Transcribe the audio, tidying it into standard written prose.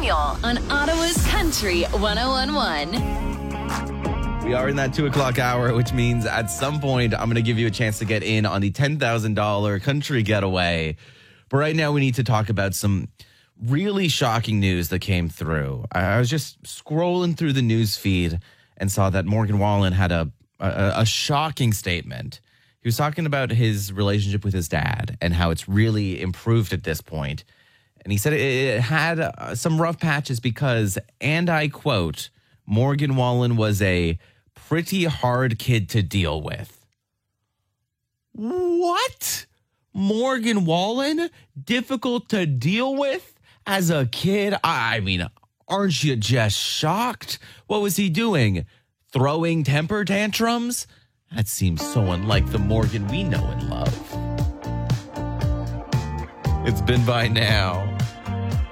Neil on Ottawa's Country 101.1. We are in that 2 o'clock hour, which means at some point I'm going to give you a chance to get in on the $10,000 country getaway. But right now we need to talk about some really shocking news that came through. I was just scrolling through the news feed and saw that Morgan Wallen had a shocking statement. He was talking about his relationship with his dad and how it's really improved at this point. And he said it had some rough patches because, and I quote, Morgan Wallen was a pretty hard kid to deal with. What? Morgan Wallen? Difficult to deal with as a kid? I mean, aren't you just shocked? What was he doing? Throwing temper tantrums? That seems so unlike the Morgan we know and love. It's been by now.